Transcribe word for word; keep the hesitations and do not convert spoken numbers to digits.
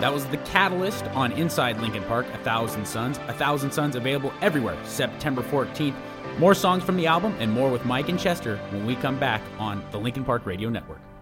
That was The Catalyst on Inside Linkin Park, A Thousand Suns. A Thousand Suns available everywhere September fourteenth. More songs from the album and more with Mike and Chester when we come back on the Linkin Park Radio Network.